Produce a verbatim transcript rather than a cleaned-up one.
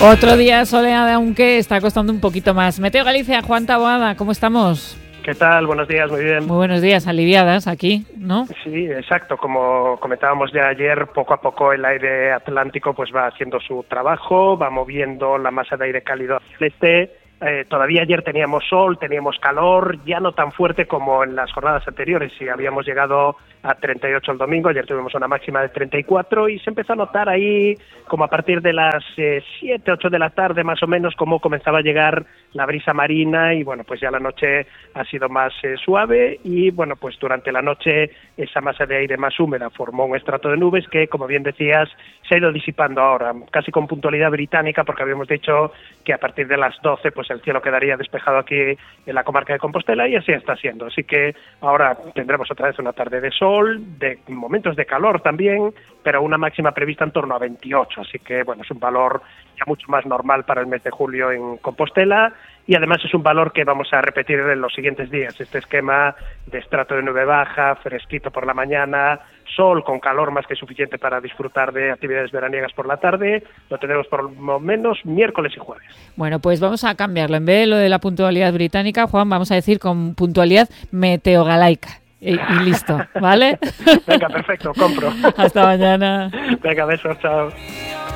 Otro día soleado, aunque está costando un poquito más. Meteo Galicia, Juan Taboada, ¿cómo estamos? ¿Qué tal? Buenos días, muy bien. Muy buenos días, aliviadas aquí, ¿no? Sí, exacto. Como comentábamos ya ayer, poco a poco el aire atlántico pues va haciendo su trabajo, va moviendo la masa de aire cálido hacia el este. Eh, todavía ayer teníamos sol, teníamos calor, ya no tan fuerte como en las jornadas anteriores. Si habíamos llegado a treinta y ocho el domingo, ayer tuvimos una máxima de treinta y cuatro y se empezó a notar ahí, como a partir de las eh, siete, ocho de la tarde más o menos, cómo comenzaba a llegar la brisa marina y bueno, pues ya la noche ha sido más eh, suave y bueno, pues durante la noche esa masa de aire más húmeda formó un estrato de nubes que, como bien decías, se ha ido disipando ahora, casi con puntualidad británica, porque habíamos dicho que a partir de las doce pues el cielo quedaría despejado aquí en la comarca de Compostela y así está siendo. Así que ahora tendremos otra vez una tarde de sol, de momentos de calor también, pero una máxima prevista en torno a veintiocho. Así que bueno, es un valor ya mucho más normal para el mes de julio en Compostela y además es un valor que vamos a repetir en los siguientes días. Este esquema de estrato de nube baja, fresquito por la mañana, sol con calor más que suficiente para disfrutar de actividades veraniegas por la tarde, lo tenemos por lo menos miércoles y jueves. Bueno, pues vamos a cambiarlo. En vez de lo de la puntualidad británica, Juan, vamos a decir con puntualidad meteogalaica. Y, y listo, ¿vale? Venga, perfecto, compro. Hasta mañana. Venga, besos, chao.